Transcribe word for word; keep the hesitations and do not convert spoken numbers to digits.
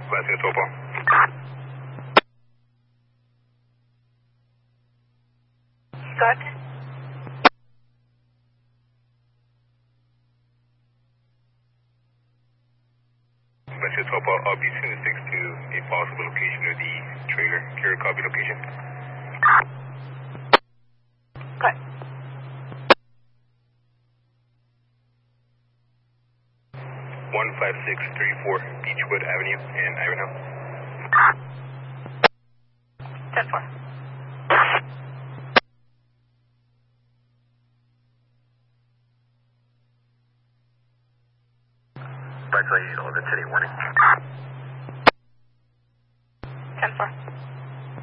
Glassing Topo. Scott? Glassing Topo, I'll be sending six to a possible location of the trailer. Carrier copy location. Cut. one five six three four Beechwood Avenue in Ivanhoe. ten four. Berkeley, eleven city warning. ten four.